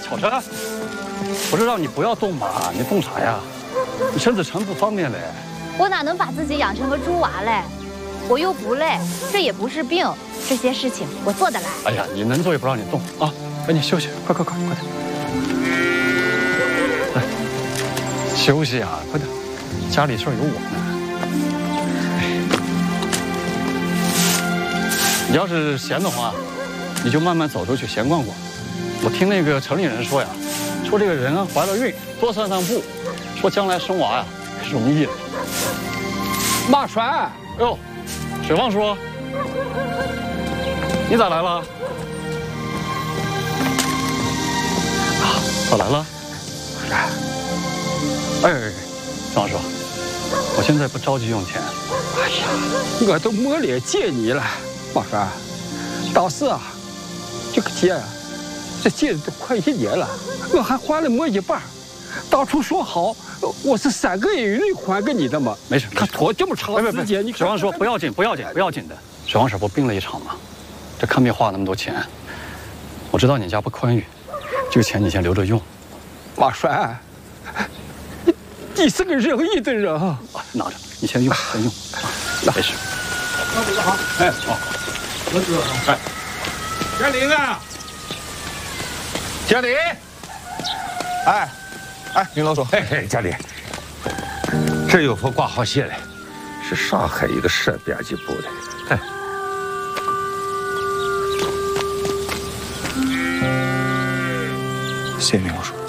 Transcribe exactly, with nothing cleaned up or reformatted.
瞅着，不是让你不要动吗？你动啥呀？你身子沉不方便嘞。 我哪能把自己养成个猪娃嘞？我又不累，这也不是病，这些事情我做得来。 哎呀，你能做也不让你动啊！赶紧休息，快快快快点！来，休息啊，快点！家里事儿有我呢。你要是闲的话，你就慢慢走出去闲逛逛。我听那个城里人说呀，说这个人啊怀了孕多散散步，说将来生娃呀容易。 马帅， 哟，水旺叔，你咋来了？啊，咋来了？哎，水旺叔，我现在不着急用钱。 哎呀，我都没脸见你了，马帅。当时啊，这个借啊，这借的都快一年了，我还还了没一半。当初说好，我是三个月内还给你的嘛。 没事， 他拖这么长时间，你水旺说不要紧，不要紧，不要紧的。水旺婶不病了一场吗？这看病花那么多钱，我知道你家不宽裕，这个钱你先留着用。 马帅，你你是个仁义的人啊！ 拿着，你先用，先用，啊，没事。 那不好，哎，好，我知道。哎，嘉玲啊， 嘉玲，哎，哎，林老总，哎哎，嘉玲，这有封挂号信嘞，是上海一个市编辑部的，哎。 谢谢林老叔。